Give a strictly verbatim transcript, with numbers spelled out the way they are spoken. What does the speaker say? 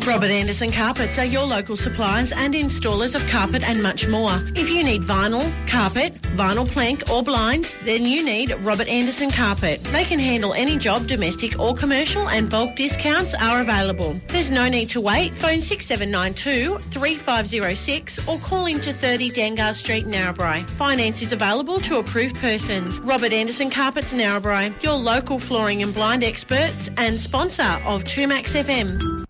Robert Anderson Carpets are your local suppliers and installers of carpet and much more. If you need vinyl, carpet, vinyl plank or blinds, then you need Robert Anderson Carpet. They can handle any job, domestic or commercial, and bulk discounts are available. There's no need to wait. Phone six seven nine two, three five zero six or call into thirty Dangar Street, Narrabri. Finance is available to approved persons. Robert Anderson Carpets, Narrabri, your local flooring and blind experts and sponsor of two Max F M.